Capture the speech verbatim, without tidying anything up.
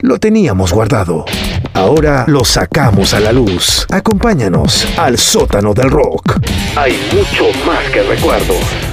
lo teníamos guardado. Ahora lo sacamos a la luz. Acompáñanos al sótano del rock. Hay mucho más que recuerdos.